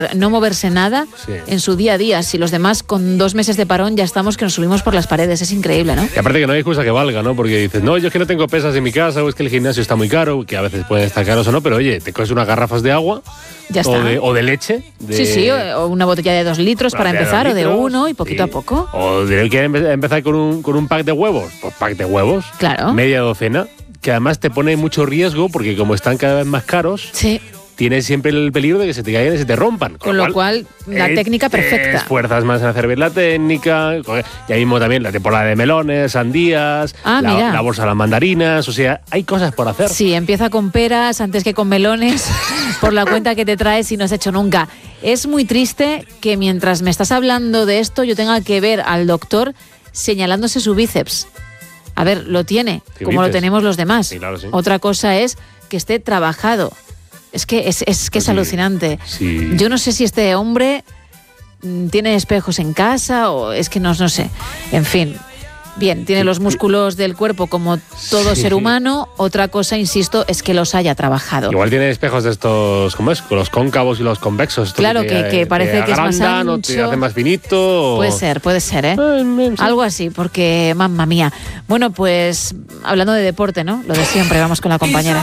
no moverse nada Sí. en su día a día. Si los demás con 2 meses de parón ya estamos que nos subimos por las paredes. Es increíble, ¿no? Y aparte que no hay excusa que valga, ¿no? Porque dices, no, yo es que no tengo pesas en mi casa, o es que el gimnasio está muy caro, que a veces pueden estar caros o no, pero oye, te coges unas garrafas de agua Ya está. o de leche. Sí, o una botella de 2 litros para empezar, o de 1 y poquito a poco. O de que empezar con un pack de huevos, pues pack de huevos, Claro. media docena, que además te pone mucho riesgo porque como están cada vez más caros, Sí. tienes siempre el peligro de que se te caigan y se te rompan. Con lo cual, la técnica perfecta. Te esfuerzas más en hacer bien la técnica. Ya mismo también la temporada de melones, sandías, mira. la bolsa de las mandarinas. O sea, hay cosas por hacer. Sí, empieza con peras antes que con melones por la cuenta que te traes y no has hecho nunca. Es muy triste que mientras me estás hablando de esto yo tenga que ver al doctor señalándose su bíceps. A ver, lo tiene, ¿Qué como lo dices? tenemos los demás. Sí, claro, sí. Otra cosa es que esté trabajado. Es que es Sí, alucinante. sí. Yo no sé si este hombre tiene espejos en casa o es que no sé. En fin. Bien, tiene los músculos del cuerpo como todo Sí. ser humano. Otra cosa, insisto, es que los haya trabajado. Igual tiene espejos de estos, ¿cómo es? Con los cóncavos y los convexos. Esto Claro, que parece que es más agrandan o te ancho. hace más finito. Puede ser, ¿eh? Sí. Algo así, porque, mamma mía. Bueno, pues hablando de deporte, ¿no? Lo de siempre, vamos con la compañera.